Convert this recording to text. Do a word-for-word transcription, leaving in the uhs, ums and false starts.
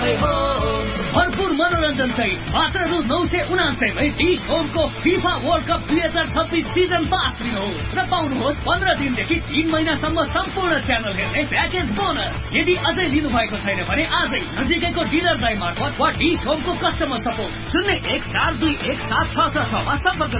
भरपूर मनोरञ्जन सहित मात्र रु नौ सय उनासयमै डिश होमको फिफा वर्ल्ड कप दुई हजार छब्बिस सिजन पास लिनुहोस् र पाउनुहोस् पन्ध्र दिनदेखि तीन महिनासम्म सम्पूर्ण च्यानल हेर्ने प्याकेज बोनस। यदि अझै लिनु भएको छैन भने आजै नजिकैको डिलर दाइ मार्फत वा डिश होमको कस्टमर सपोर्ट शून्य एक चार दुई एक सात छ छ छमा सम्पर्क